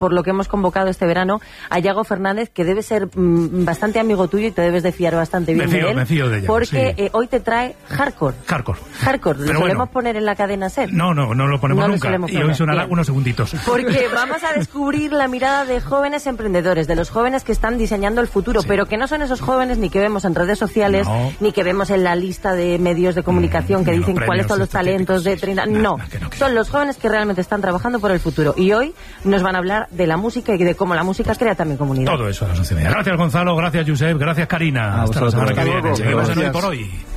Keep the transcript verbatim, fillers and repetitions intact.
por lo que hemos convocado este verano a Yago Fernández, que debe ser mmm, bastante amigo tuyo y te debes de fiar bastante bien me fío, de él. Me fío de ella, porque sí. eh, hoy te trae hardcore. Hardcore. Hardcore. ¿Lo Pero solemos bueno, poner en la cadena SER? No, no, no lo ponemos no nunca. Lo y hoy sonará unos segunditos. Porque vamos a descubrir la mirada de jóvenes emprendedores, de los jóvenes que están diseñando el futuro, sí. pero que no son esos jóvenes ni que vemos en redes sociales, no. ni que vemos en la lista de medios de comunicación mm, que dicen cuáles son los talentos de treinta... No, no, que no que son los jóvenes que realmente están trabajando por el futuro. Y hoy nos van a hablar de la música y de cómo la música crea también comunidad. Todo eso a las once y media. Gracias, Gonzalo, gracias, Josep, gracias, Karina. A Hasta la semana que viene. Seguimos en Hoy por Hoy.